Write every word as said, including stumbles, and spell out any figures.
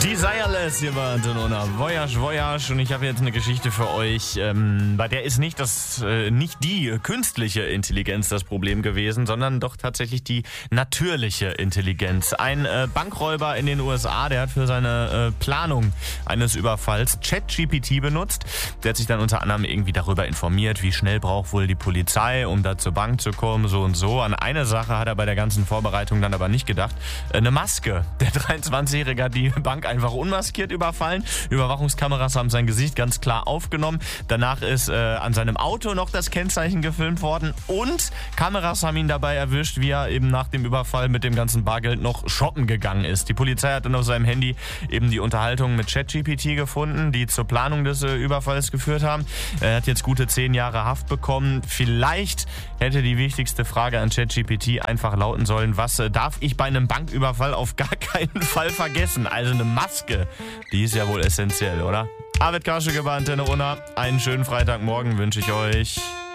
Desireless, ihr wart in einer Voyage, Voyage und ich habe jetzt eine Geschichte für euch, ähm, bei der ist nicht das, äh, nicht die künstliche Intelligenz das Problem gewesen, sondern doch tatsächlich die natürliche Intelligenz. Ein äh, Bankräuber in den U S A, der hat für seine äh, Planung eines Überfalls ChatGPT benutzt. Der hat sich dann unter anderem irgendwie darüber informiert, wie schnell braucht wohl die Polizei, um da zur Bank zu kommen, so und so. An eine Sache hat er bei der ganzen Vorbereitung dann aber nicht gedacht. Äh, eine Maske. Der dreiundzwanzigjährige hat die Bank einfach unmaskiert überfallen. Überwachungskameras haben sein Gesicht ganz klar aufgenommen. Danach ist äh, an seinem Auto noch das Kennzeichen gefilmt worden und Kameras haben ihn dabei erwischt, wie er eben nach dem Überfall mit dem ganzen Bargeld noch shoppen gegangen ist. Die Polizei hat dann auf seinem Handy eben die Unterhaltung mit ChatGPT gefunden, die zur Planung des äh, Überfalls geführt haben. Er hat jetzt gute zehn Jahre Haft bekommen. Vielleicht hätte die wichtigste Frage an ChatGPT einfach lauten sollen, was äh, darf ich bei einem Banküberfall auf gar keinen Fall vergessen? Also eine Maske, die ist ja wohl essentiell, oder? Arvid Karschke bei Antenne Unna. Einen schönen Freitagmorgen wünsche ich euch.